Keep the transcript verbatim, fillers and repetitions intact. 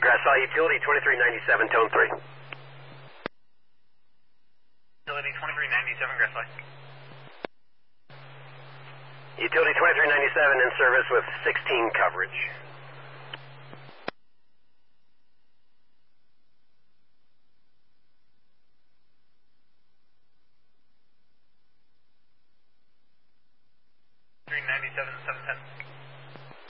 Grass Valley Utility twenty-three ninety-seven, tone three. Utility twenty-three ninety-seven, Grass Valley. Utility twenty-three ninety-seven in service with sixteen coverage.